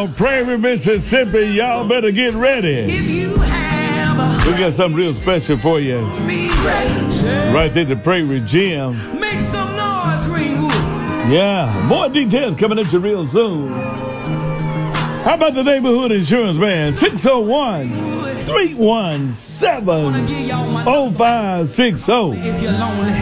on Prairie, Mississippi. Y'all better get ready. We got something real special for you. Right there at the Prairie Gym. Make some noise, Greenwood. Yeah, more details coming at you real soon. How about the neighborhood insurance man? 601-317-0560. If you're lonely.